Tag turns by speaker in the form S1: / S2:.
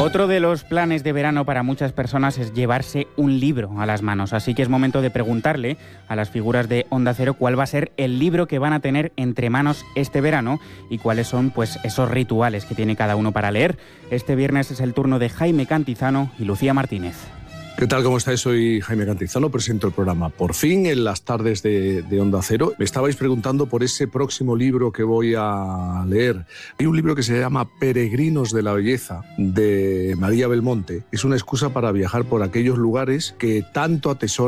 S1: Otro de los planes de verano para muchas personas es llevarse un libro a las manos, así que es momento de preguntarle a las figuras de Onda Cero cuál va a ser el libro que van a tener entre manos este verano y cuáles son pues esos rituales que tiene cada uno para leer. Este viernes es el turno de Jaime Cantizano y Lucía Martínez.
S2: ¿Qué tal? ¿Cómo estáis? Soy Jaime Cantizano, presento el programa Por fin en las tardes de Onda Cero. Me estabais preguntando por ese próximo libro que voy a leer. Hay un libro que se llama Peregrinos de la Belleza, de María Belmonte. Es una excusa para viajar por aquellos lugares que tanto atesoran